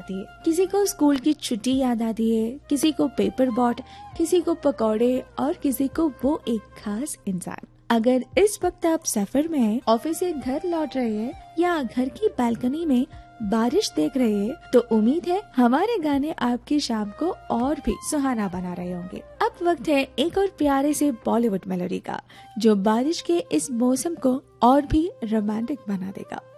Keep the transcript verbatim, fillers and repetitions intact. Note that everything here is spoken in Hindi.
आती है। किसी को स्कूल की छुट्टी याद आती है, किसी को पेपर बोट, किसी को पकौड़े और किसी को वो एक खास इंसान। अगर इस वक्त आप सफर में हैं, ऑफिस से घर लौट रहे हैं या घर की बालकनी में बारिश देख रहे हैं, तो उम्मीद है हमारे गाने आपकी शाम को और भी सुहाना बना रहे होंगे। अब वक्त है एक और प्यारे से बॉलीवुड मेलोडी का, जो बारिश के इस मौसम को और भी रोमांटिक बना देगा।